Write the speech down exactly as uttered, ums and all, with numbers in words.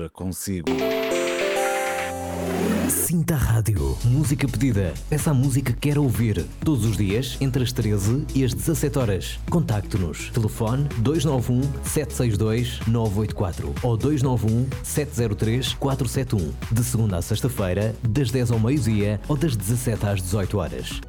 altura consigo. Sinta a Rádio. Música pedida. Peça a música que quer ouvir. Todos os dias, entre as treze e as dezassete horas. Contacte-nos. Telefone dois nove um, sete seis dois, nove oito quatro ou dois nove um, sete zero três, quatro sete um. De segunda a sexta-feira, das dez ao meio-dia ou das dezassete às dezoito horas.